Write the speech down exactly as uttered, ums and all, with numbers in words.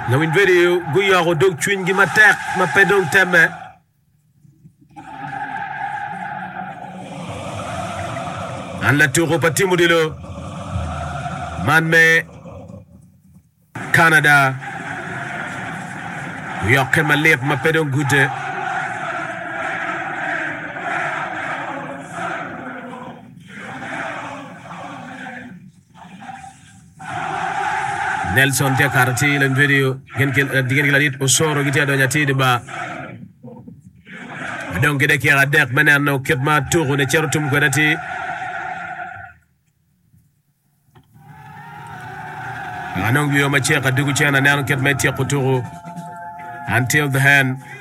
La win video guya go dog twin gi matek ma pedong teme. An la tour patimu dilo. Man me Canada. Yoke ma lep ma pedong gute. Nelson te karti len video gen kel digen gladit osoro giti ado nyati de ba donc de ki adek menen no ketma tour ne certum ko dati anong biyo ma cheka dugu chena nan ketma te ko tour until the hand